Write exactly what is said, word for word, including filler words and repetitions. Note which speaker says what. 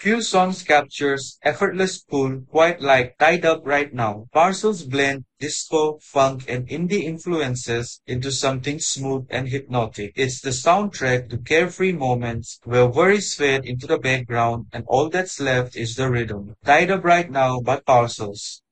Speaker 1: Few songs captures effortless pull quite like Tied Up Right Now. Parcels blend disco, funk, and indie influences into something smooth and hypnotic. It's the soundtrack to carefree moments where worries fade into the background and all that's left is the rhythm. Tied Up Right Now by Parcels.